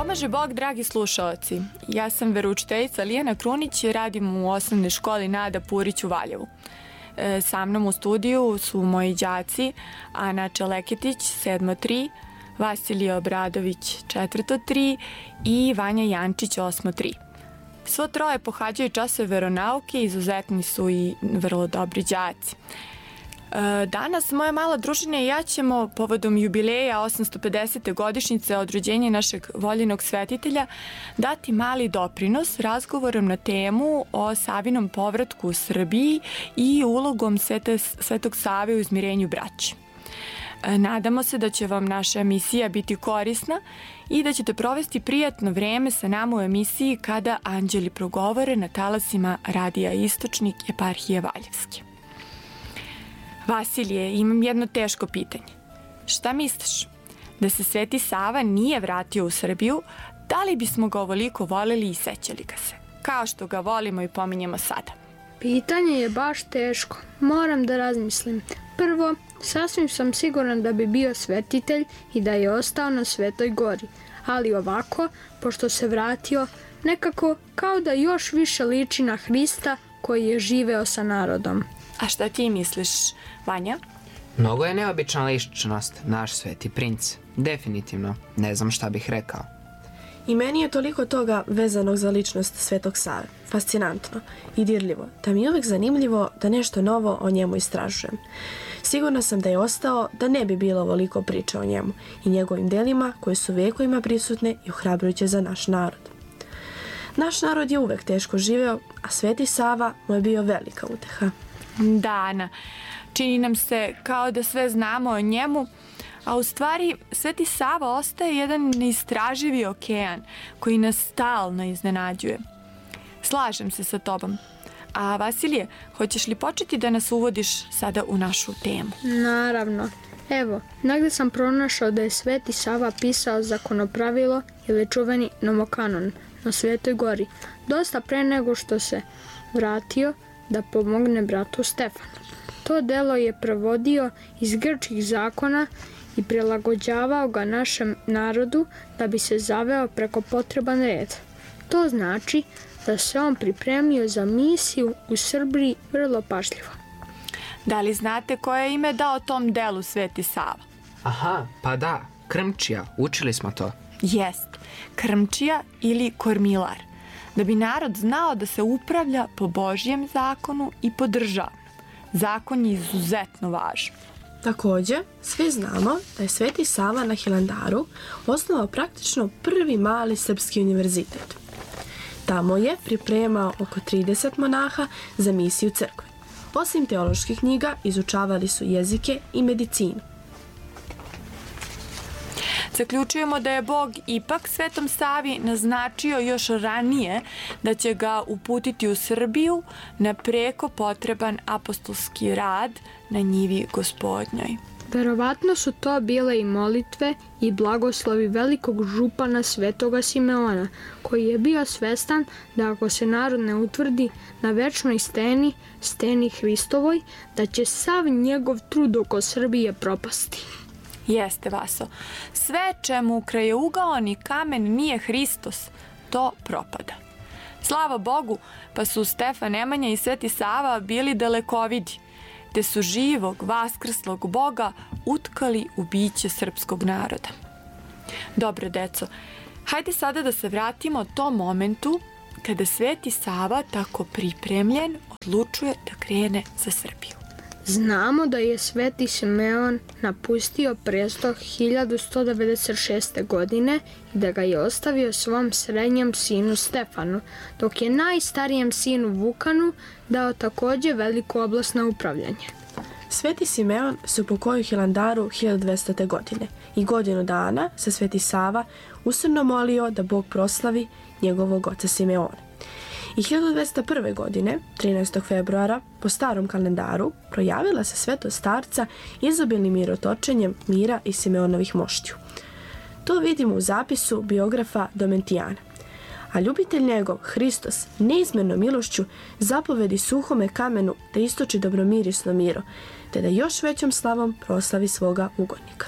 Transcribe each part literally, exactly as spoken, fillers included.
pomaže Bog, dragi slušaoci. Ja sam veroučiteljica Lijana Krunić i radim u osnovnoj školi Nada Purić u Valjevu. E, sa mnom u studiju su moji đaci Ana Čeleketić, sedmo tri, Vasilije Obradović, četvrto tri i Vanja Jančić, osmo tri. Svo troje pohađaju časove veronauke, izuzetni su i vrlo dobri đaci. Danas moja mala družina i ja ćemo povodom jubileja osamsto pedesete godišnjice od rođenja našeg voljenog svetitelja dati mali doprinos razgovorom na temu o Savinom povratku u Srbiji i ulogom Svete, Svetog Save u izmirenju braće. Nadamo se da će vam naša emisija biti korisna i da ćete provesti prijatno vreme sa nama u emisiji Kada anđeli progovore na talasima Radija Istočnik eparhije Valjevske. Vasilije, imam jedno teško pitanje. Šta misliš? Da se Sveti Sava nije vratio u Srbiju, da li bismo ga ovoliko voleli i sećali ga se? Kao što ga volimo i pominjemo sada. Pitanje je baš teško. Moram da razmislim. Prvo, sasvim sam siguran da bi bio svetitelj i da je ostao na Svetoj gori. Ali ovako, pošto se vratio, nekako kao da još više liči na Hrista koji je živeo sa narodom. A šta ti misliš, Vanja? Mnogo je neobična ličnost, naš sveti princ. Definitivno, ne znam šta bih rekao. I meni je toliko toga vezanog za ličnost Svetog Save. Fascinantno i dirljivo, da mi je uvek zanimljivo da nešto novo o njemu istražujem. Sigurna sam da je ostao da ne bi bilo ovoliko priče o njemu i njegovim delima koje su vekovima prisutne i ohrabrujuće za naš narod. Naš narod je uvek teško živeo, a Sveti Sava mu je bio velika uteha. Da, Ana, čini nam se kao da sve znamo o njemu, a u stvari Sveti Sava ostaje jedan neistraživi okean koji nas stalno iznenađuje. Slažem se sa tobom. A Vasilije, hoćeš li početi da nas uvodiš sada u našu temu? Naravno. Evo, negde sam pronašao da je Sveti Sava pisao zakonopravilo ili čuveni Nomokanon na Svetoj gori, dosta pre nego što se vratio da pomogne bratu Stefanu. To delo je prevodio iz grčkih zakona i prilagođavao ga našem narodu da bi se zaveo preko potreban red. To znači da se on pripremio za misiju u Srbiji vrlo pažljivo. Da li znate koje ime dao tom delu Sveti Sava? Aha, pa da, Krmčija, učili smo to. Jest, Krmčija ili kormilar, da bi narod znao da se upravlja po Božjem zakonu i po državnom. Zakon je izuzetno važan. Takođe, svi znamo da je Sveti Sava na Hilandaru osnovao praktično prvi mali srpski univerzitet. Tamo je pripremao oko trideset monaha za misiju crkve. Osim teoloških knjiga, izučavali su jezike i medicinu. Zaključujemo da je Bog ipak Svetom Savi naznačio još ranije da će ga uputiti u Srbiju na preko potreban apostolski rad na njivi Gospodnjoj. Verovatno su to bile i molitve i blagoslovi velikog župana Svetoga Simeona, koji je bio svestan da ako se narod ne utvrdi na večnoj steni, steni Hristovoj, da će sav njegov trud oko Srbije propasti. Jeste, Vaso. Sve čemu krajeugao ni kamen nije Hristos, to propada. Slava Bogu, pa su Stefan Nemanja i Sveti Sava bili dalekovidi, te su živog, vaskrslog Boga utkali u biće srpskog naroda. Dobro, deco, hajde sada da se vratimo tom momentu kada Sveti Sava, tako pripremljen, odlučuje da krene za Srbiju. Znamo da je Sveti Simeon napustio presto hiljadu sto devedeset šeste. godine i da ga je ostavio svom srednjem sinu Stefanu, dok je najstarijem sinu Vukanu dao takođe veliku oblast na upravljanje. Sveti Simeon se upokojio u Hilandaru hiljadu dvestete. godine i godinu dana se Sveti Sava usrno molio da Bog proslavi njegovog oca Simeona. I hiljadu dvesta prve. godine, trinaestog februara, po starom kalendaru, projavila se svetost starca izobilnim mirotočenjem mira i Simeonovih moštiju. To vidimo u zapisu biografa Domentijana. A ljubitelj njegov, Hristos, neizmernom milošću zapovedi suhome kamenu da istoči dobromirisno miro, te da još većom slavom proslavi svoga ugodnika.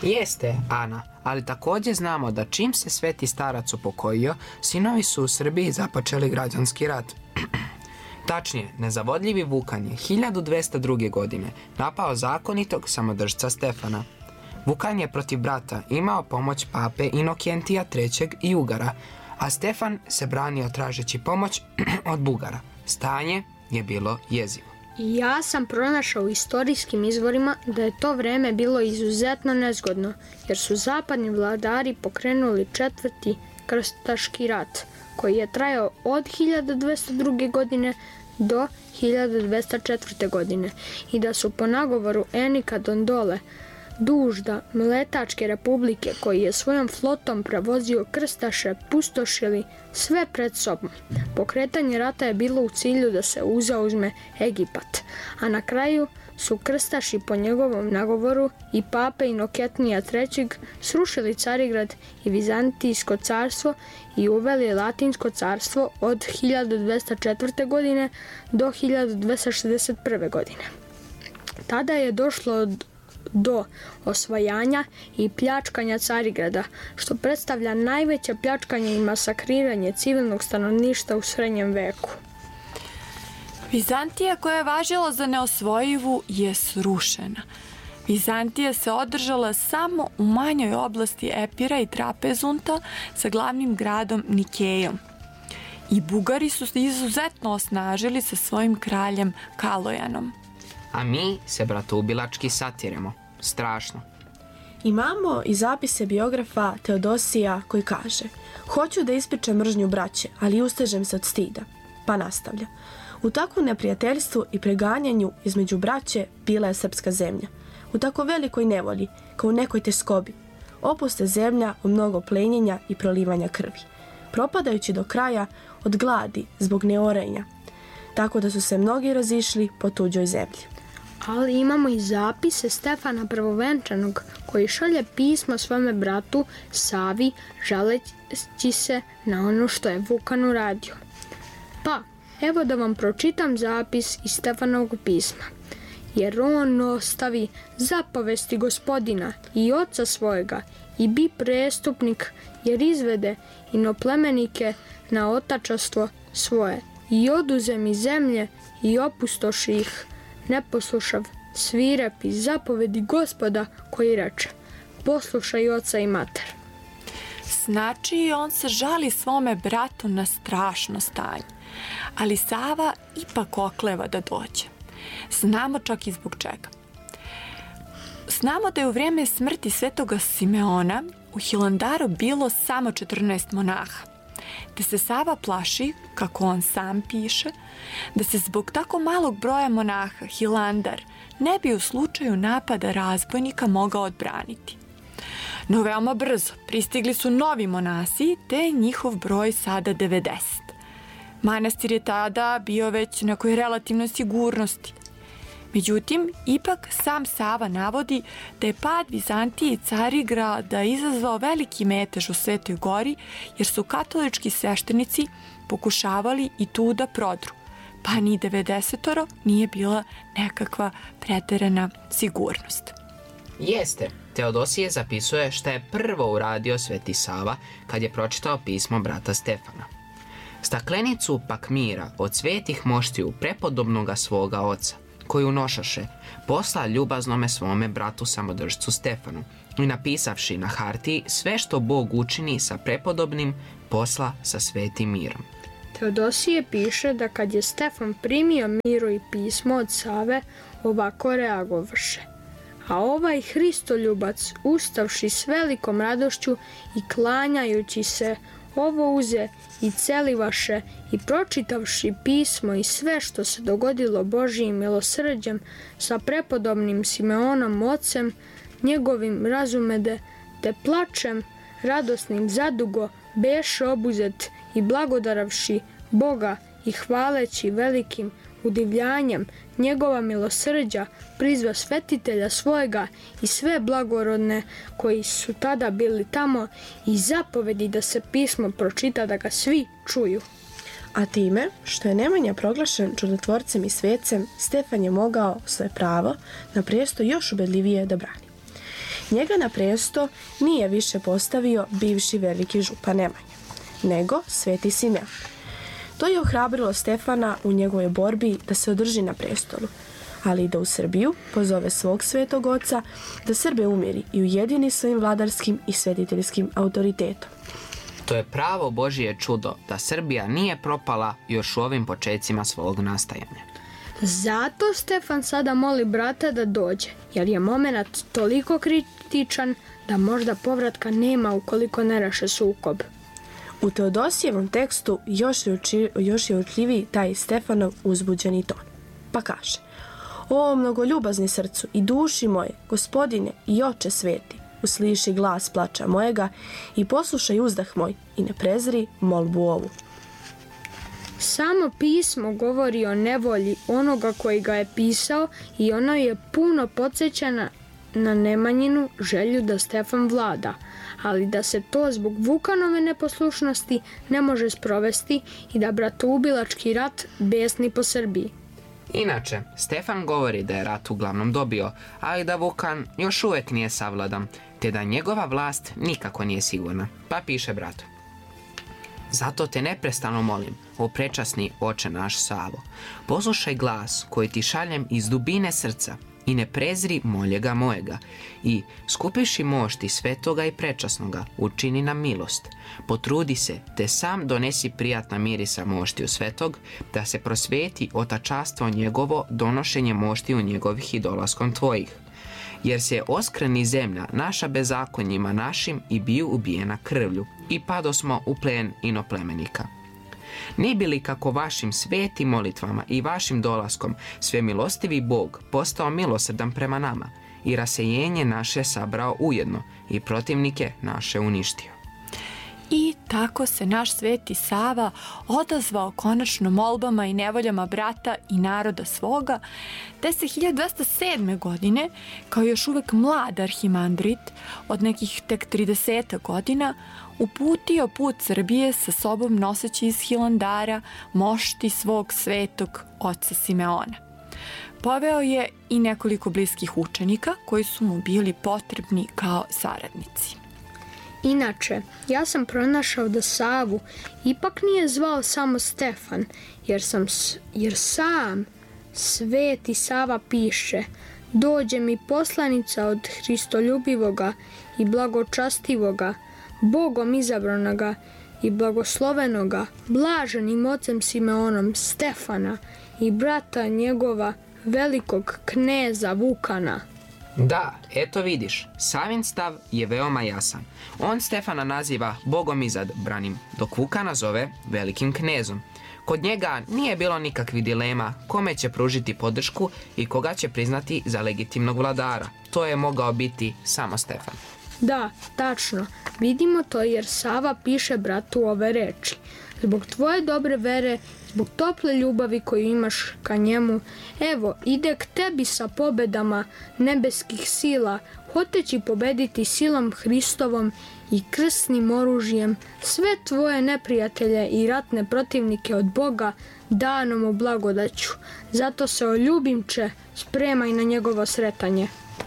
Jeste, Ana, ali također znamo da čim se sveti starac upokojio, sinovi su u Srbiji započeli građanski rat. Tačnije, nezavodljivi Vukan je hiljadu dvesta druge. godine napao zakonitog samodržca Stefana. Vukan je protiv brata imao pomoć pape Inokentija trećeg i Ugara, a Stefan se branio tražeći pomoć od Bugara. Stanje je bilo jezivo. Ja sam pronašao u istorijskim izvorima da je to vreme bilo izuzetno nezgodno, jer su zapadni vladari pokrenuli četvrti krstaški rat, koji je trajao od hiljadu dvesta druge. godine do hiljadu dvesta četvrte. godine i da su po nagovoru Enika Dondole, dužda Mletačke republike, koji je svojom flotom prevozio krstaše, pustošili sve pred sobom. Pokretanje rata je bilo u cilju da se uzauzme Egipat, a na kraju su krstaši po njegovom nagovoru i pape Inokentija trećeg. srušili Carigrad i Vizantijsko carstvo i uveli Latinsko carstvo od hiljadu dvesta četvrte. godine do hiljadu dvesta šezdeset prve. godine. Tada je došlo do osvajanja i pljačkanja Carigrada, što predstavlja najveće pljačkanje i masakriranje civilnog stanovništva u srednjem veku. Vizantija, koja je važila za neosvojivu, je srušena. Vizantija se održala samo u manjoj oblasti Epira i Trapezunta sa glavnim gradom Nikejom. I Bugari su se izuzetno osnažili sa svojim kraljem Kalojanom. A mi se bratoubilački satiremo. Strašno. Imamo i zapise biografa Teodosija koji kaže: hoću da ispričam mržnju braće, ali ustežem se od stida. Pa nastavlja: u takvom neprijateljstvu i preganjanju između braće bila je srpska zemlja. U tako velikoj nevolji, kao u nekoj teskobi, opuste zemlja u mnogo plenjenja i prolivanja krvi, propadajući do kraja od gladi zbog neorenja, tako da su se mnogi razišli po tuđoj zemlji. Ali imamo i zapise Stefana Prvovenčanog, koji šalje pismo svome bratu Savi, žaleći se na ono što je Vukan uradio. Pa, evo da vam pročitam zapis iz Stefanovog pisma. Jer on ostavi zapovesti gospodina i oca svojega i bi prestupnik, jer izvede inoplemenike na otačastvo svoje i oduze mi zemlje i opustoši ih, ne poslušav svirepi zapovedi gospoda koji reče: poslušaj oca i mater. Znači, on se žali svome bratu na strašno stanje, ali Sava ipak okleva da dođe. Znamo čak i zbog čega. Znamo da je u vrijeme smrti svetoga Simeona u Hilandaru bilo samo četrnaest monaha, te se Sava plaši, kako on sam piše, da se zbog tako malog broja monaha Hilandar ne bi u slučaju napada razbojnika mogao odbraniti. No veoma brzo pristigli su novi monasi, te je njihov broj sada devedeset. Manastir je tada bio već na nekoj relativnoj sigurnosti. Međutim, ipak sam Sava navodi da je pad Vizantije i Carigrada izazvao veliki metež u Svetoj Gori, jer su katolički sveštenici pokušavali i tu da prodru, pa ni devedesetoro nije bila nekakva preterana sigurnost. Jeste, Teodosije zapisuje šta je prvo uradio Sveti Sava kad je pročitao pismo brata Stefana. Staklenicu pak mira od svetih moštiju prepodobnoga svoga oca, koju nošaše, posla ljubaznome svome bratu samodržcu Stefanu i napisavši na hartiji sve što Bog učini sa prepodobnim, posla sa svetim mirom. Teodosije piše da kad je Stefan primio miro i pismo od Save, ovako reagovaše: a ovaj Hristoljubac, ustavši s velikom radošću i klanjajući se, ovo uze i celivaše i pročitavši pismo i sve što se dogodilo Božijim milosrđem sa prepodobnim Simeonom ocem, njegovim razumede, te plačem radosnim zadugo beše obuzet i blagodaravši Boga i hvaleći velikim udivljanjem njegova milosrđa prizva svetitelja svojega i sve blagorodne koji su tada bili tamo i zapovedi da se pismo pročita da ga svi čuju. A time, što je Nemanja proglašen čudotvorcem i svecem, Stefan je mogao svoje pravo na prijesto još ubedljivije da brani. Njega na presto nije više postavio bivši veliki župan Nemanja, nego sveti Simeon. To je ohrabrilo Stefana u njegovoj borbi da se održi na prestolu, ali i da u Srbiju pozove svog svetog oca da Srbe umiri i ujedini svojim vladarskim i svetiteljskim autoritetom. To je pravo Božije čudo da Srbija nije propala još u ovim počecima svog nastajanja. Zato Stefan sada moli brata da dođe, jer je moment toliko kritičan da možda povratka nema ukoliko ne reše sukob. U Teodosijevom tekstu još je, uči, još je učljiviji taj Stefanov uzbuđeni ton. Pa kaže: O mnogoljubazni srcu i duši moje, Gospodine i Oče sveti, usliši glas plača mojega i poslušaj uzdah moj i ne prezri molbu ovu. Samo pismo govori o nevolji onoga koji ga je pisao i ono je puno podsjećana na Nemanjinu želju da Stefan vlada, ali da se to zbog Vukanove neposlušnosti ne može sprovesti i da bratoubilački rat besni po Srbiji. Inače, Stefan govori da je rat uglavnom dobio, ali da Vukan još uvijek nije savladan, te da njegova vlast nikako nije sigurna, pa piše bratu: Zato te neprestano molim, o prečasni Oče naš Savo, poslušaj glas koji ti šaljem iz dubine srca i ne prezri moljega mojega i, skupiši mošti svetoga i prečasnoga, učini nam milost. Potrudi se, te sam donesi prijatna mirisa moštiju svetog, da se prosveti otačastvo njegovo donošenje moštiju njegovih i dolaskom tvojih. Jer se oskreni zemlja naša bezakonjima našim i biju ubijena krvlju i padosmo u plen inoplemenika. Ne bi li kako vašim svetim molitvama i vašim dolaskom svemilostivi Bog postao milosrdan prema nama i rasejenje naše sabrao ujedno i protivnike naše uništio. I tako se naš sveti Sava odazvao konačno molbama i nevoljama brata i naroda svoga, te se hiljadu dvesta sedme. godine, kao još uvek mlad arhimandrit od nekih tek trideset godina, uputio put Srbije sa sobom noseći iz Hilandara mošti svog svetog oca Simeona. Poveo je i nekoliko bliskih učenika koji su mu bili potrebni kao saradnici. Inače, ja sam pronašao da Savu ipak nije zvao samo Stefan, jer, sam, jer sam sveti Sava piše: Dođe mi poslanica od Hristoljubivoga i blagočastivoga, Bogom izabranoga i blagoslovenoga, blaženim ocem Simeonom Stefana i brata njegova velikog kneza Vukana. Da, eto vidiš, Savin stav je veoma jasan. On Stefana naziva Bogom izabranim, dok Vukana zove velikim knezom. Kod njega nije bilo nikakvih dilema kome će pružiti podršku i koga će priznati za legitimnog vladara. To je mogao biti samo Stefan. Da, tačno. Vidimo to jer Sava piše bratu ove reči: Zbog tvoje dobre vere, zbog tople ljubavi koju imaš ka njemu, evo, ide k tebi sa pobedama nebeskih sila, hoteći pobediti silom Hristovom i krsnim oružjem sve tvoje neprijatelje i ratne protivnike od Boga danom u blagodaću. Zato se, o ljubimče, spremaj na njegovo sretanje.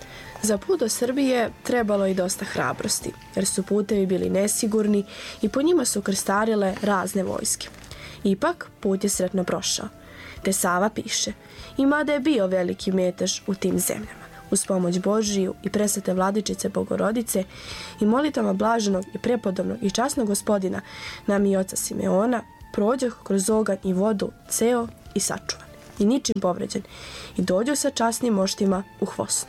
Za put do Srbije trebalo i dosta hrabrosti, jer su putevi bili nesigurni i po njima su krstarile razne vojske. Ipak, put je sretno prošao. Te Sava piše: I mada je bio veliki metež u tim zemljama, uz pomoć Božiju i presvete vladičice Bogorodice i molitvama blaženog i prepodobnog i časnog Gospodina, nam i oca Simeona, prođoh kroz oganj i vodu ceo i sačuvan, i ničim povređen, i dođu sa časnim moštima u Hvosno.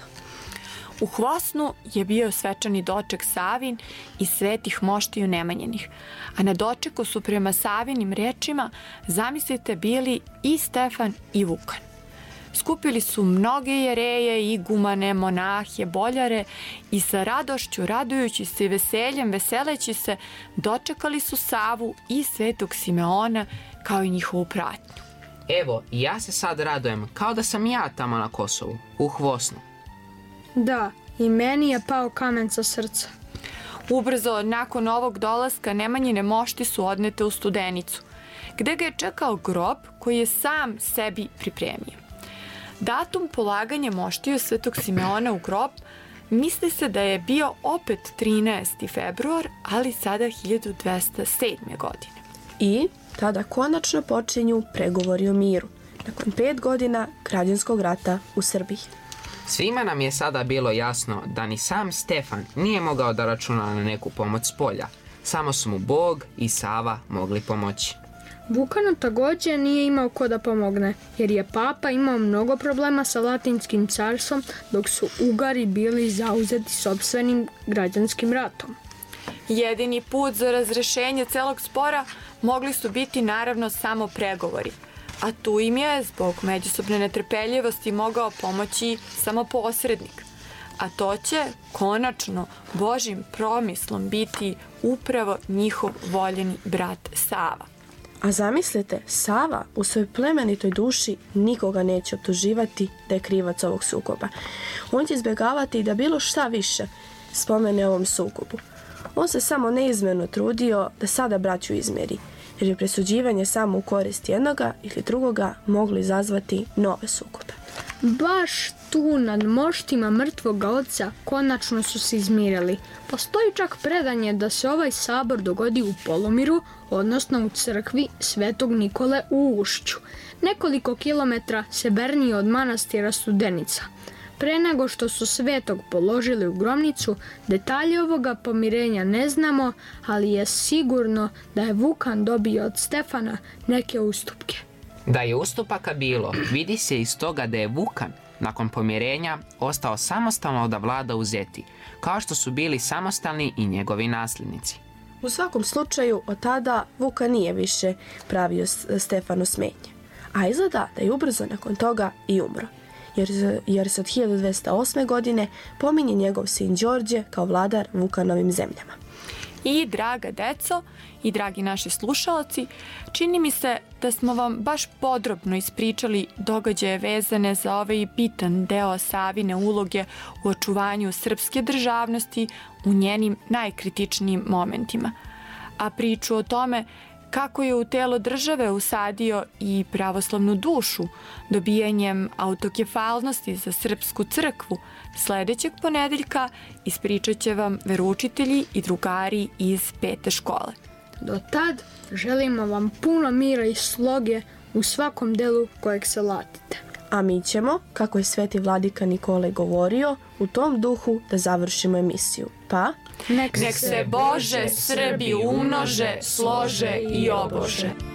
U Hvosnu je bio svečani doček Savin i svetih moštiju Nemanjinih, a na dočeku su prema Savinim rečima, zamislite, bili i Stefan i Vukan. Skupili su mnoge jereje, igumane, monahe, boljare i sa radošću, radujući se i veseljem, veseleći se, dočekali su Savu i svetog Simeona kao i njihovu pratnju. Evo, ja se sad radujem kao da sam ja tamo na Kosovu, u Hvosnu. Da, i meni je pao kamen sa srca. Ubrzo nakon ovog dolaska Nemanjine mošti su odnete u Studenicu, gde ga je čekao grob koji je sam sebi pripremio. Datum polaganja moštiju svetog Simeona u grob Misli se da je bio opet trinaesti februar, ali sada hiljadu dvesta sedme. godine. I tada konačno počinju pregovori o miru, nakon pet godina građanskog rata u Srbiji. Svima nam je sada bilo jasno da ni sam Stefan nije mogao da računa na neku pomoć s polja. Samo su mu Bog i Sava mogli pomoći. Vukanu također nije imao ko da pomogne, jer je papa imao mnogo problema sa Latinskim carstvom, dok su Ugari bili zauzeti sopstvenim građanskim ratom. Jedini put za razrešenje celog spora mogli su biti naravno samo pregovori, a tu im je zbog međusobne netrpeljivosti mogao pomoći samo posrednik. A to će konačno Božjim promislom biti upravo njihov voljeni brat Sava. A zamislite, Sava u svojoj plemenitoj duši nikoga neće optuživati da je krivac ovog sukoba. On će izbjegavati da bilo šta više spomene ovom sukobu. On se samo neizmjerno trudio da sada braću izmjeri, jer je presuđivanje samo u korist jednoga ili drugoga moglo izazvati nove sukobe. Baš tu nad moštima mrtvoga oca konačno su se izmirili. Postoji čak predanje da se ovaj sabor dogodi u Polomiru, odnosno u crkvi Svetog Nikole u Ušću, nekoliko kilometra severnije od manastira Studenica. Pre nego što su Svetog položili u grobnicu, detalje ovoga pomirenja ne znamo, ali je sigurno da je Vukan dobio od Stefana neke ustupke. Da je ustupaka bilo, vidi se iz toga da je Vukan nakon pomirenja ostao samostalno da vlada u Zeti, kao što su bili samostalni i njegovi nasljednici. U svakom slučaju, od tada Vukan nije više pravio Stefanu smetnje, a izgleda da je ubrzo nakon toga i umro, jer, jer se od hiljadu dvesta osme. godine pominje njegov sin Đorđe kao vladar Vukanovim zemljama. I draga deco i dragi naši slušalci, čini mi se da smo vam baš podrobno ispričali događaje vezane za ovaj bitan deo Savine uloge u očuvanju srpske državnosti u njenim najkritičnijim momentima. A priču o tome kako je u telo države usadio i pravoslavnu dušu dobijanjem autokefalnosti za srpsku crkvu, sledećeg ponedeljka ispričat će vam veroučitelji i drugari iz pete škole. Do tad želimo vam puno mira i sloge u svakom delu kojeg se latite. A mi ćemo, kako je sveti vladika Nikolaj govorio, u tom duhu da završimo emisiju. Pa, nek se Bože Srbi umnože, slože i obože.